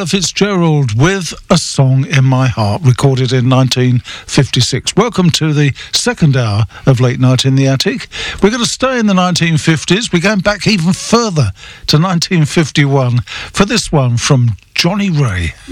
Ella Fitzgerald with A Song in My Heart, recorded in 1956. Welcome to the second hour of Late Night in the Attic. We're going to stay in the 1950s. We're going back even further to 1951 for this one from Johnny Ray.